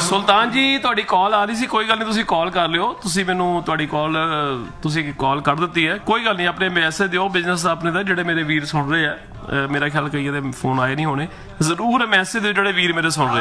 ਸੁਲਤਾਨ ਜੀ ਤੁਹਾਡੀ ਕਾਲ ਆ ਰਹੀ ਸੀ, ਕੋਈ ਗੱਲ ਨਹੀਂ, ਤੁਸੀਂ ਕਾਲ ਕਰ ਲਿਓ। ਤੁਸੀਂ ਮੈਨੂੰ ਤੁਹਾਡੀ ਕਾਲ ਤੁਸੀਂ ਕਾਲ ਕਰ ਦਿੱਤੀ ਹੈ, ਕੋਈ ਗੱਲ ਨਹੀਂ। ਆਪਣੇ ਮੈਸੇਜ ਦਿਓ ਬਿਜ਼ਨਸ ਆਪਣੇ ਦਾ, ਜਿਹੜੇ ਮੇਰੇ ਵੀਰ ਸੁਣ ਰਹੇ ਆ। ਮੇਰਾ ਖਿਆਲ ਕਈ ਇਹਦੇ ਫੋਨ ਆਏ ਨਹੀਂ ਹੋਣੇ, ਜ਼ਰੂਰ ਮੈਸੇਜ ਦਿਓ ਜਿਹੜੇ ਵੀਰ ਮੇਰੇ ਸੁਣ ਰਹੇ।